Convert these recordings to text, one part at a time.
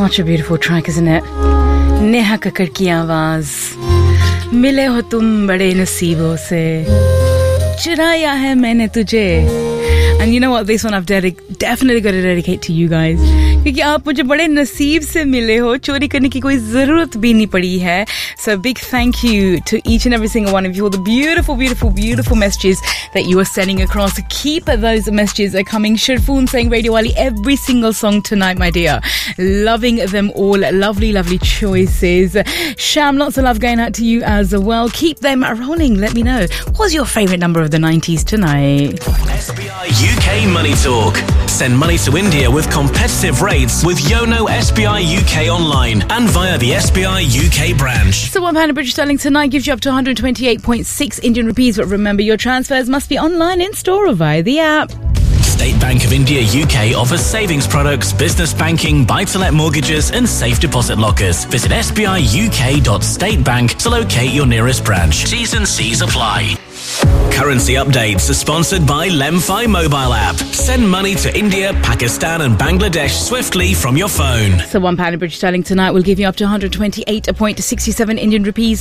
Such a beautiful track, isn't it? Neha Kakkar की आवाज मिले हो तुम बड़े नसीबों से चुराया है मैंने तुझे. And you know what, this one I've definitely got to dedicate to you guys क्योंकि आप मुझे बड़े नसीब से मिले हो, चोरी करने की कोई ज़रूरत भी नहीं पड़ी है. So big thank you to each and every single one of you, all the beautiful, beautiful, beautiful messages that you are sending across. Keep those messages coming. Shirfoon saying Radio Wali every single song tonight, my dear. Loving them all. Lovely, lovely choices. Sham, lots of love going out to you as well. Keep them rolling. Let me know. What was your favourite number of the 90s tonight? SBI UK Money Talk. Send money to India with competitive rates with Yono SBI UK online and via the SBI UK branch. So £1 British sterling tonight gives you up to 128.6 Indian rupees. But remember, your transfers must be online, in store or via the app. State Bank of India UK offers savings products, business banking, buy-to-let mortgages and safe deposit lockers. Visit sbiuk.statebank to locate your nearest branch. T's and C's apply. Currency updates are sponsored by Lemfi mobile app. Send money to India, Pakistan and Bangladesh swiftly from your phone. So £1 British sterling tonight will give you up to 128.67 Indian rupees,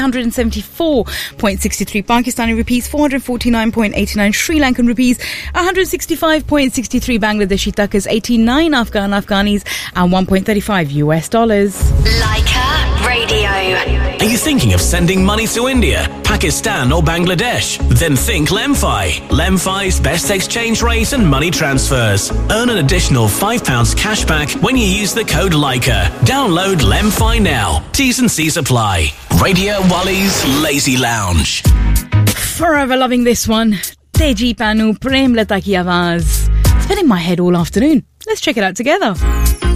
374.63 Pakistani rupees, 449.89 Sri Lankan rupees, 165.63 Bangladeshi takas, 89 Afghanis and $1.35 US. Leica Radio. Are you thinking of sending money to India, Pakistan or Bangladesh? Then think Lemfi. Lemfi's best exchange rate and money transfers. Earn an additional £5 cash back when you use the code Leica. Download Lemfi now. T's and C's apply. Radio Wali's Lazy Lounge. Forever loving this one. Teji Panu, Prem Lata ki awaaz. It's been in my head all afternoon. Let's check it out together.